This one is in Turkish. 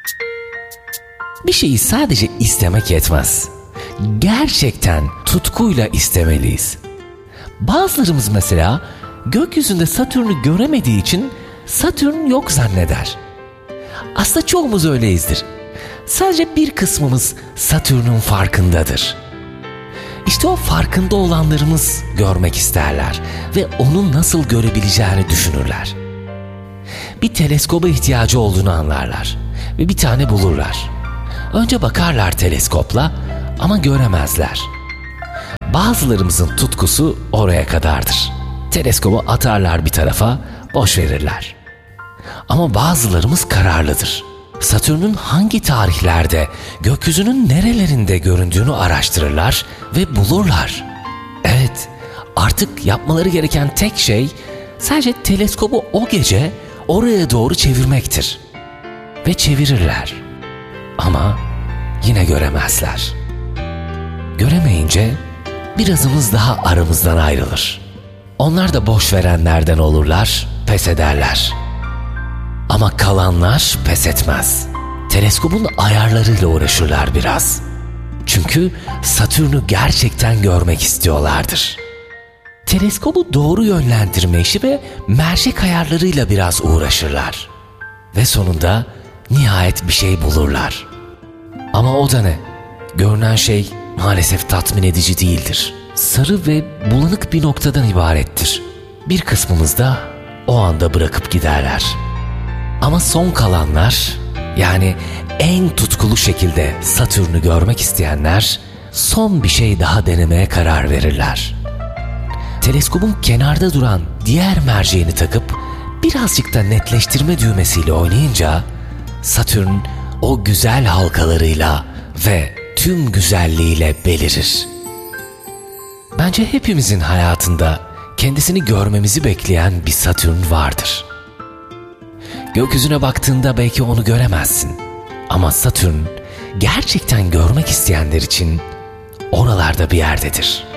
Bir şeyi sadece istemek yetmez. Gerçekten tutkuyla istemeliyiz. Bazılarımız mesela gökyüzünde Satürn'ü göremediği için Satürn yok zanneder. Aslında çoğumuz öyleyizdir. Sadece bir kısmımız Satürn'ün farkındadır. İşte o farkında olanlarımız görmek isterler ve onu nasıl görebileceğini düşünürler. Bir teleskoba ihtiyacı olduğunu anlarlar ve bir tane bulurlar. Önce bakarlar teleskopla ama göremezler. Bazılarımızın tutkusu oraya kadardır. Teleskobu atarlar bir tarafa, boş verirler. Ama bazılarımız kararlıdır. Satürn'ün hangi tarihlerde, gökyüzünün nerelerinde göründüğünü araştırırlar ve bulurlar. Evet, artık yapmaları gereken tek şey sadece teleskobu o gece oraya doğru çevirmektir. Ve çevirirler. Ama yine göremezler. Göremeyince birazımız daha aramızdan ayrılır. Onlar da boş verenlerden olurlar, pes ederler. Ama kalanlar pes etmez. Teleskopun ayarlarıyla uğraşırlar biraz. Çünkü Satürn'ü gerçekten görmek istiyorlardır. Teleskobu doğru yönlendirme işi ve mercek ayarlarıyla biraz uğraşırlar. Ve sonunda nihayet bir şey bulurlar. Ama o da ne? Görünen şey maalesef tatmin edici değildir. Sarı ve bulanık bir noktadan ibarettir. Bir kısmımız da o anda bırakıp giderler. Ama son kalanlar, yani en tutkulu şekilde Satürn'ü görmek isteyenler son bir şey daha denemeye karar verirler. Teleskobun kenarda duran diğer merceğini takıp birazcık da netleştirme düğmesiyle oynayınca Satürn o güzel halkalarıyla ve tüm güzelliğiyle belirir. Bence hepimizin hayatında kendisini görmemizi bekleyen bir Satürn vardır. Gökyüzüne baktığında belki onu göremezsin. Ama Satürn gerçekten görmek isteyenler için oralarda bir yerdedir.